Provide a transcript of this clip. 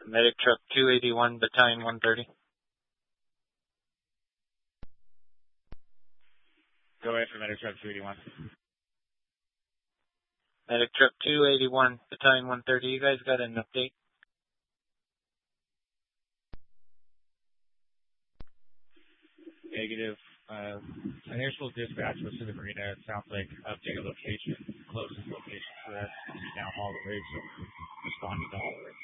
Medic truck 281, battalion 130. Go ahead for medic truck 281. Medic truck 281, battalion 130. You guys got an update? Negative. Initial dispatch was to the marina. It sounds like updated location, closest location for that down all the way, so responding to all the way.